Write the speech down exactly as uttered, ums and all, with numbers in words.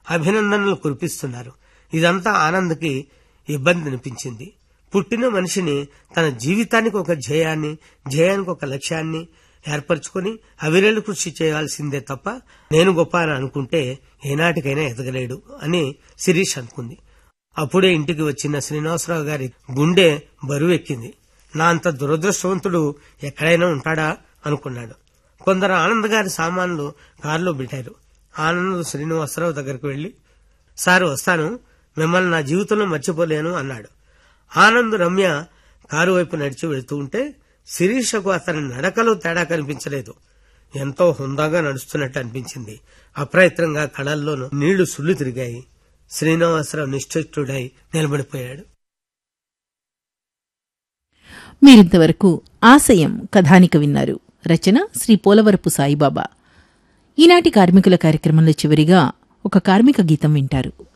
అభినందనలు కురిపిస్తున్నారు. ఇదంతా ఆనంద్కి ఇబ్బంది అనిపించింది. పుట్టిన మనిషిని తన జీవితానికి ఒక ధ్యేయాన్ని, ధ్యేయానికి ఒక లక్ష్యాన్ని ఏర్పరచుకుని అవిరేలు కృషి చేయాల్సిందే తప్ప నేను గొప్ప అని అనుకుంటే ఏనాటికైనా ఎదగలేడు అని శిరీష్ అనుకుంది. అప్పుడే ఇంటికి వచ్చిన శ్రీనివాసరావు గారి గుండె బరువెక్కింది. నా అంత దురదృష్టవంతుడు ఎక్కడైనా ఉంటాడా అనుకున్నాడు. కొందరు ఆనంద్ గారి సామాన్లు కారులో పెట్టారు. ఆనంద్ శ్రీనివాసరావు దగ్గరకు వెళ్లి, సారు వస్తాను, మిమ్మల్ని నా జీవితంలో మర్చిపోలేను అన్నాడు. ఆనంద్ రమ్య కారు వైపు నడిచి వెళ్తూ ఉంటే శిరీషకు అతని నడకలో తేడా కనిపించలేదు. ఎంతో హుందాగా నడుస్తున్నట్టు అనిపించింది. అప్రయత్నంగా కళల్లోనూ నీళ్లు సుళ్లు తిరిగాయి. శ్రీనివాసరావు నిశ్చేష్టుడై నిలబడిపోయాడు. మీరింతవరకు ఆశయం కథానిక విన్నారు. రచన శ్రీ పోలవరపు సాయిబాబా. ఈనాటి కార్మికుల కార్యక్రమంలో చివరిగా ఒక కార్మిక గీతం వింటారు.